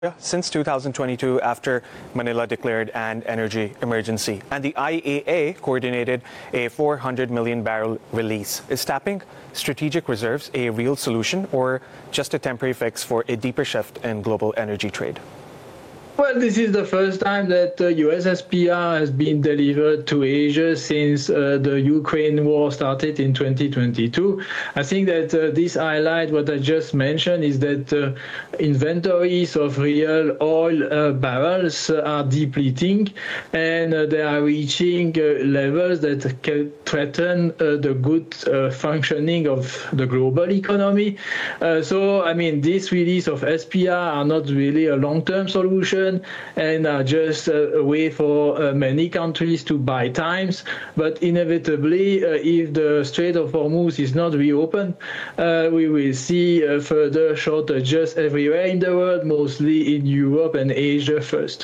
since 2022 after Manila declared an energy emergency. And the IEA coordinated a 400 million barrel release. Is tapping strategic reserves a real solution or just a temporary fix for a deeper shift in global energy trade? Well, this is the first time that US SPR has been delivered to Asia since the Ukraine war started in 2022. I think that this highlight what I just mentioned is that inventories of real oil barrels are depleting and they are reaching levels that can threaten the good functioning of the global economy. So, I mean, this release of SPR are not really a long-term solution and are just a way for many countries to buy times. But inevitably, if the Strait of Hormuz is not reopened, we will see further shortages everywhere in the world, mostly in Europe and Asia first.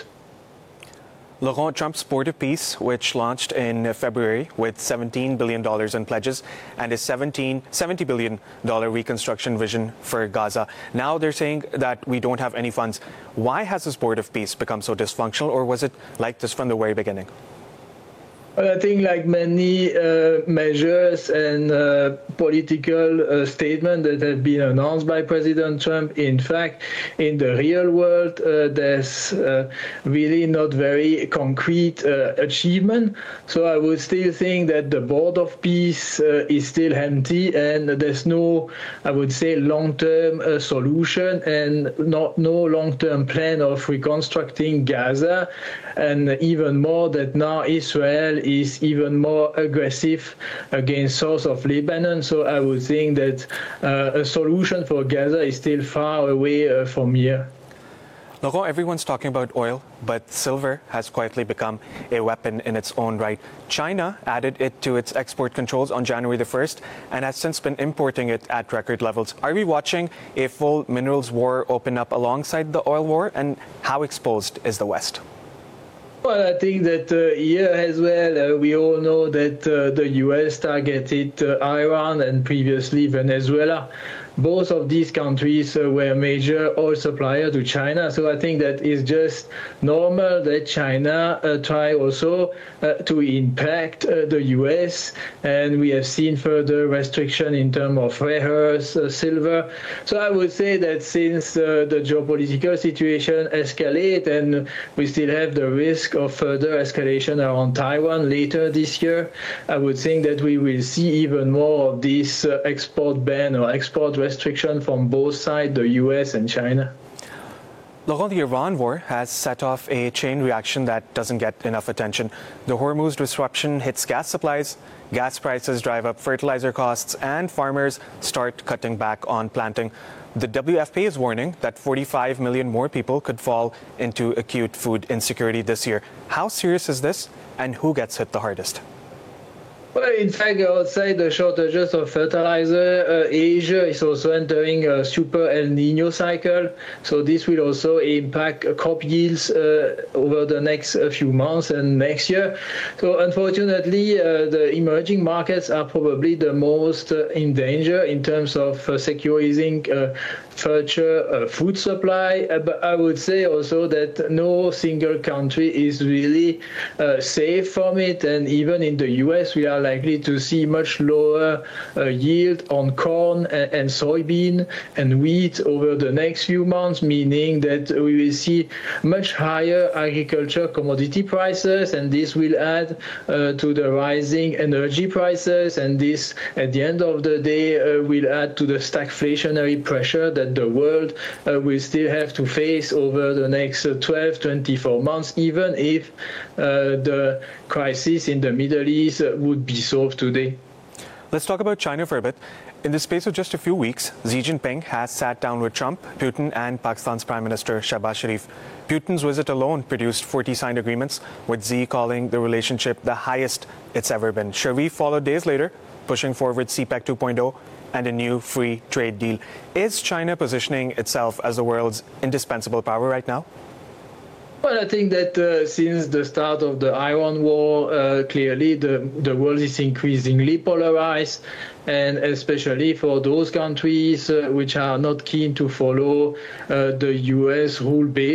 Laurent, Trump's Port of Peace, which launched in February with $17 billion in pledges and a $70 billion reconstruction vision for Gaza. Now they're saying that we don't have any funds. Why has this Port of Peace become so dysfunctional, or was it like this from the very beginning? Well, I think like many measures and political statements that have been announced by President Trump, in fact, in the real world, there's really not very concrete achievement. So I would still think that the Port of Peace is still empty and there's no, I would say, long-term solution and no long-term plan of reconstructing Gaza. And even more that now Israel is even more aggressive against south of Lebanon. So I would think that a solution for Gaza is still far away from here. Laurent, everyone's talking about oil, but silver has quietly become a weapon in its own right. China added it to its export controls on January the 1st and has since been importing it at record levels. Are we watching a full minerals war open up alongside the oil war? And how exposed is the West? Well, I think that here as well, we all know that the U.S. targeted Iran and previously Venezuela. Both of these countries were major oil suppliers to China. So I think that is just normal that China try also to impact the U.S. And we have seen further restriction in terms of rare earths, silver. So I would say that since the geopolitical situation escalate and we still have the risk of further escalation around Taiwan later this year, I would think that we will see even more of this export ban or export restriction from both sides, the US and China. Laurent, the Iran war has set off a chain reaction that doesn't get enough attention. The Hormuz disruption hits gas supplies, gas prices drive up fertilizer costs, and farmers start cutting back on planting. The WFP is warning that 45 million more people could fall into acute food insecurity this year. How serious is this, and who gets hit the hardest? Well, in fact, outside the shortages of fertilizer, Asia is also entering a super El Nino cycle. So this will also impact crop yields over the next few months and next year. So unfortunately, the emerging markets are probably the most in danger in terms of securing future food supply. But I would say also that no single country is really safe from it. And even in the US, we are likely to see much lower yield on corn and soybean and wheat over the next few months, meaning that we will see much higher agriculture commodity prices, and this will add to the rising energy prices, and this, at the end of the day, will add to the stagflationary pressure that the world will still have to face over the next 12, 24 months, even if the crisis in the Middle East would be solved today. Let's talk about China for a bit. In the space of just a few weeks, Xi Jinping has sat down with Trump, Putin, and Pakistan's Prime Minister Shehbaz Sharif. Putin's visit alone produced 40 signed agreements, with Xi calling the relationship the highest it's ever been. Sharif followed days later, pushing forward CPEC 2.0 and a new free trade deal. Is China positioning itself as the world's indispensable power right now? Well, I think that since the start of the Iran war, clearly the world is increasingly polarized, and especially for those countries which are not keen to follow the US rule-based